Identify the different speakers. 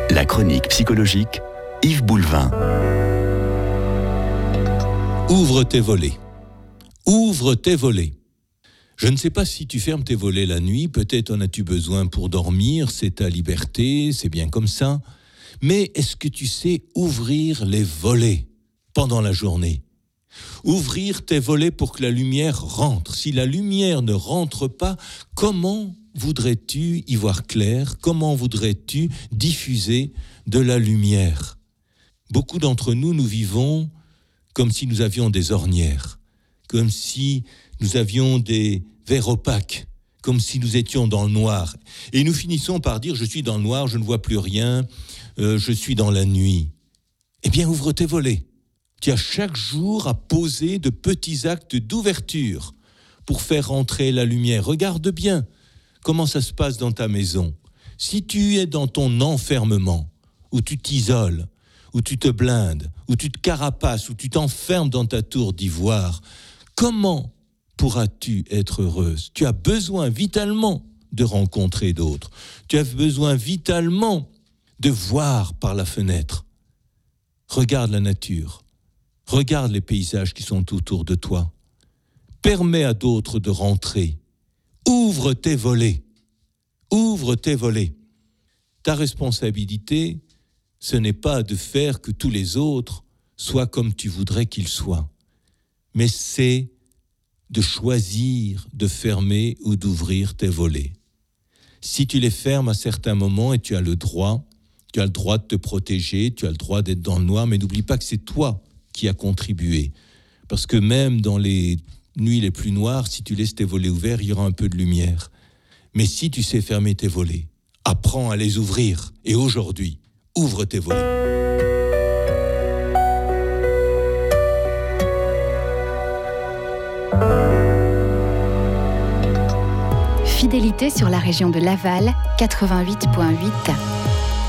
Speaker 1: La chronique psychologique, Yves Boulevin.
Speaker 2: Ouvre tes volets. Ouvre tes volets. Je ne sais pas si tu fermes tes volets la nuit, peut-être en as-tu besoin pour dormir, c'est ta liberté, c'est bien comme ça. Mais est-ce que tu sais ouvrir les volets pendant la journée ? Ouvrir tes volets pour que la lumière rentre. Si la lumière ne rentre pas, comment voudrais-tu y voir clair ? Comment voudrais-tu diffuser de la lumière ? Beaucoup d'entre nous, nous vivons comme si nous avions des ornières, comme si nous avions des verres opaques, comme si nous étions dans le noir. Et nous finissons par dire « je suis dans le noir, je ne vois plus rien, je suis dans la nuit ». Eh bien, ouvre tes volets. Tu as chaque jour à poser de petits actes d'ouverture pour faire entrer la lumière. Regarde bien comment ça se passe dans ta maison. Si tu es dans ton enfermement, où tu t'isoles, où tu te blindes, où tu te carapaces, où tu t'enfermes dans ta tour d'ivoire, comment pourras-tu être heureuse ? Tu as besoin vitalement de rencontrer d'autres. Tu as besoin vitalement de voir par la fenêtre. Regarde la nature. Regarde les paysages qui sont autour de toi. Permets à d'autres de rentrer. Ouvre tes volets. Ouvre tes volets. Ta responsabilité, ce n'est pas de faire que tous les autres soient comme tu voudrais qu'ils soient, mais c'est de choisir de fermer ou d'ouvrir tes volets. Si tu les fermes à certains moments, et tu as le droit de te protéger, tu as le droit d'être dans le noir, mais n'oublie pas que c'est toi qui as contribué. Parce que même dans les nuits les plus noires, si tu laisses tes volets ouverts, il y aura un peu de lumière. Mais si tu sais fermer tes volets, apprends à les ouvrir. Et aujourd'hui, ouvre tes volets.
Speaker 3: Fidélité sur la région de Laval, 88.8.